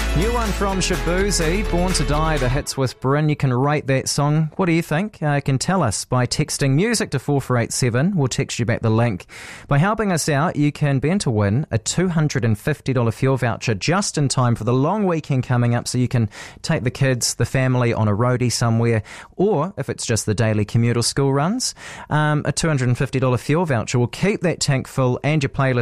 New one from Shaboozey, Born to Die, the hits with Bryn. You can rate that song. What do you think? You can tell us by texting music to 4487. We'll text you back the link. By helping us out, you can be in to win a $250 fuel voucher just in time for the long weekend coming up, so you can take the kids, the family on a roadie somewhere, or if it's just the daily commute or school runs, a $250 fuel voucher will keep that tank full and your playlist